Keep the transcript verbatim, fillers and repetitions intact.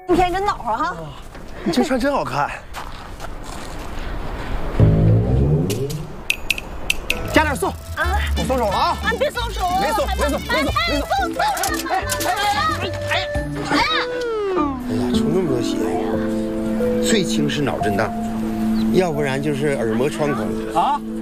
偏跟脑啊哈！ 你这穿真好看。加点醋啊！我松手了啊！ 啊，别松手！ 没松，没松，没松，没松！ 松手！哎哎哎哎哎呀！ 哎呀，出那么多血，最轻是脑震荡，要不然就是耳膜穿孔。 啊，